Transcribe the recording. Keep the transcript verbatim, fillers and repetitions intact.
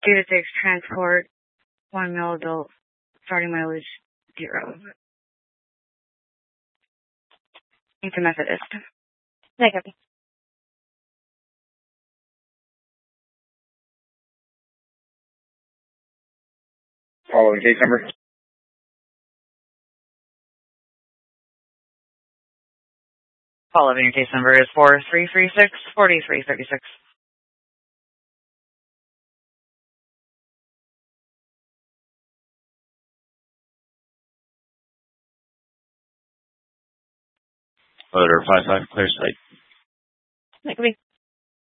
Two to six transport, one male adult, starting mileage zero. It's a Methodist. Negative. Following case number. Following case number is four three three six, four three three six. Motor five five, clear site. That could be.